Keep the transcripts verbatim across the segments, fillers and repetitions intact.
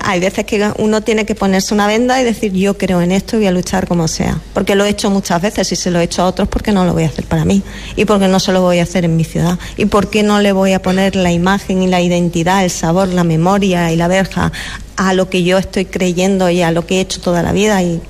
hay veces que uno tiene que ponerse una venda y decir yo creo en esto y voy a luchar como sea, porque lo he hecho muchas veces y se lo he hecho a otros, porque no lo voy a hacer para mí y porque no se lo voy a hacer en mi ciudad y porque no le voy a poner la imagen y la identidad, el sabor, la memoria y la verja a lo que yo estoy creyendo y a lo que he hecho toda la vida, y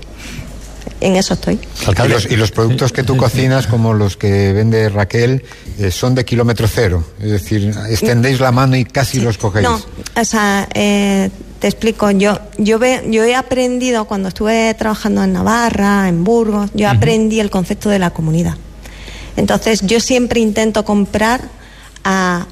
en eso estoy. Y los, y los productos que tú cocinas, como los que vende Raquel, eh, son de kilómetro cero, es decir, extendéis la mano y casi sí. los cogéis. No, o sea, eh, te explico, yo yo, ve, yo he aprendido cuando estuve trabajando en Navarra, en Burgos, yo uh-huh. aprendí el concepto de la comunidad. Entonces yo siempre intento comprar a,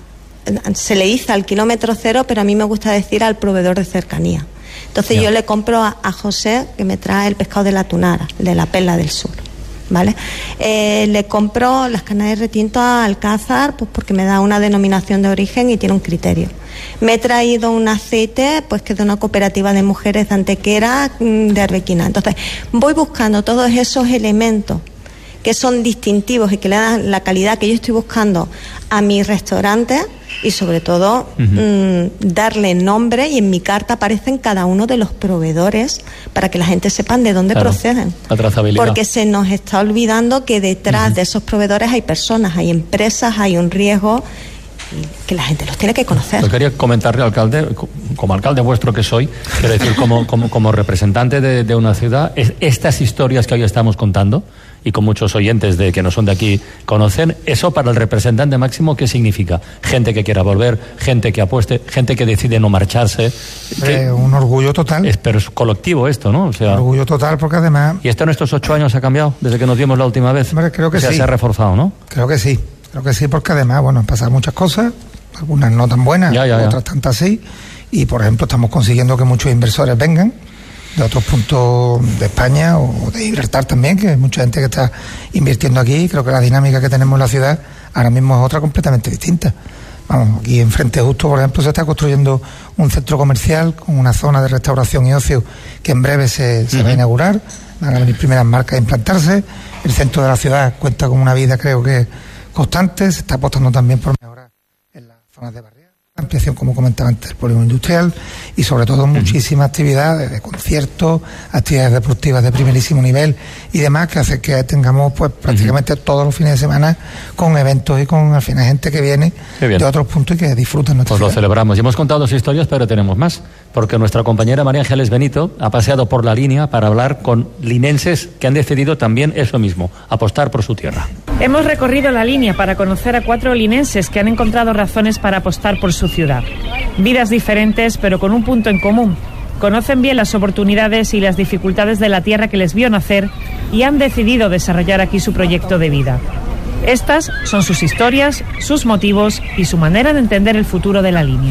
se le dice al kilómetro cero, pero a mí me gusta decir al proveedor de cercanía. Entonces yeah. yo le compro a, a José, que me trae el pescado de la Tunara, de la Perla del Sur, ¿vale? Eh, le compro las carnes de retinto a Alcázar, pues porque me da una denominación de origen y tiene un criterio. Me he traído un aceite, pues que es de una cooperativa de mujeres de Antequera, de Arbequina. Entonces voy buscando todos esos elementos que son distintivos y que le dan la calidad que yo estoy buscando a mi restaurante, y sobre todo uh-huh. mmm, darle nombre, y en mi carta aparecen cada uno de los proveedores para que la gente sepan de dónde claro, proceden, la trazabilidad. Porque se nos está olvidando que detrás uh-huh. de esos proveedores hay personas, hay empresas, hay un riesgo que la gente los tiene que conocer. Yo quería comentarle, alcalde, como alcalde vuestro que soy, quiero decir, como, como, como representante de, de una ciudad, es, estas historias que hoy estamos contando, y con muchos oyentes de que no son de aquí conocen, eso para el representante máximo, ¿qué significa? Gente que quiera volver, gente que apueste, gente que decide no marcharse. Que, eh, un orgullo total. Es, pero es colectivo esto, ¿no? O sea, un orgullo total, porque además... ¿Y esto en estos ocho años ha cambiado desde que nos vimos la última vez? Hombre, creo que o sea, sí. se ha reforzado, ¿no? Creo que sí, creo que sí, porque además, bueno, han pasado muchas cosas, algunas no tan buenas, ya, ya, ya. otras tantas sí, y por ejemplo estamos consiguiendo que muchos inversores vengan de otros puntos de España o de Gibraltar también, que hay mucha gente que está invirtiendo aquí. Creo que la dinámica que tenemos en la ciudad ahora mismo es otra completamente distinta. Vamos, aquí en Frente Justo, por ejemplo, se está construyendo un centro comercial con una zona de restauración y ocio que en breve se, se uh-huh. va a inaugurar. Van a venir primeras marcas a implantarse. El centro de la ciudad cuenta con una vida, creo que constante. Se está apostando también por mejorar en las zonas de barriada, ampliación, como comentaba antes, del polígono industrial, y sobre todo muchísimas actividades de conciertos, actividades deportivas de primerísimo nivel y demás, que hace que tengamos pues prácticamente uh-huh. todos los fines de semana con eventos y con al final gente que viene de otros puntos y que disfrutan nuestra Pues ciudad. Lo celebramos. Y hemos contado dos historias, pero tenemos más, porque nuestra compañera María Ángeles Benito ha paseado por la línea para hablar con linenses que han decidido también eso mismo, apostar por su tierra. Hemos recorrido la línea para conocer a cuatro linenses que han encontrado razones para apostar por su ciudad. Vidas diferentes, pero con un punto en común. Conocen bien las oportunidades y las dificultades de la tierra que les vio nacer y han decidido desarrollar aquí su proyecto de vida. Estas son sus historias, sus motivos y su manera de entender el futuro de la línea.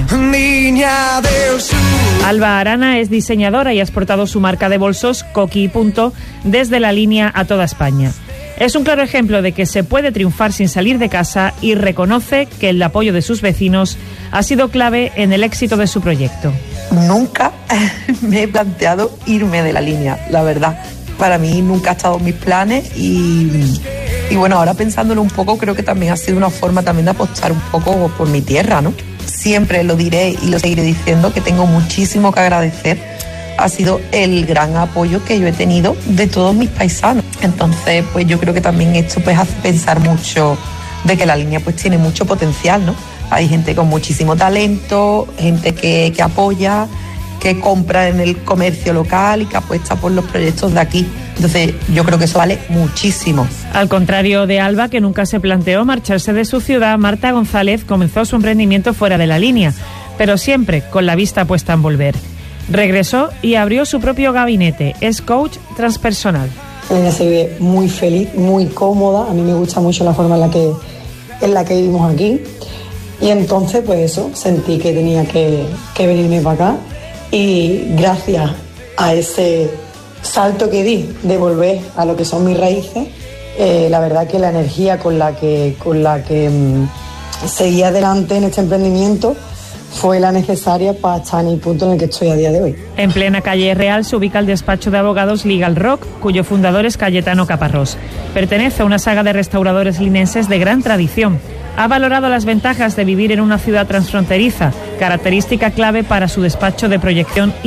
Alba Arana es diseñadora y ha exportado su marca de bolsos, Coqui y Punto, desde la línea a toda España. Es un claro ejemplo de que se puede triunfar sin salir de casa y reconoce que el apoyo de sus vecinos ha sido clave en el éxito de su proyecto. Nunca me he planteado irme de la línea, la verdad. Para mí nunca ha estado en mis planes y, y bueno, ahora pensándolo un poco, creo que también ha sido una forma también de apostar un poco por mi tierra, ¿no? Siempre lo diré y lo seguiré diciendo, que tengo muchísimo que agradecer. Ha sido el gran apoyo que yo he tenido de todos mis paisanos. Entonces, pues yo creo que también esto pues hace pensar mucho de que la línea pues tiene mucho potencial, ¿no? Hay gente con muchísimo talento, gente que, que apoya, que compra en el comercio local y que apuesta por los proyectos de aquí. Entonces, yo creo que eso vale muchísimo. Al contrario de Alba, que nunca se planteó marcharse de su ciudad, Marta González comenzó su emprendimiento fuera de la línea, pero siempre con la vista puesta en volver. Regresó y abrió su propio gabinete. Es coach transpersonal. Ella se ve muy feliz, muy cómoda. A mí me gusta mucho la forma en la que, en la que vivimos aquí. Y entonces, pues eso, sentí que tenía que, que venirme para acá. Y gracias a ese salto que di de volver a lo que son mis raíces, eh, la verdad que la energía con la que, con la que mmm, seguí adelante en este emprendimiento fue la necesaria para estar en el punto en el que estoy a día de hoy. En plena calle Real se ubica el despacho de abogados Legal Rock, cuyo fundador es Cayetano Caparrós. Pertenece a una saga de restauradores linenses de gran tradición. Ha valorado las ventajas de vivir en una ciudad transfronteriza, característica clave para su despacho de proyección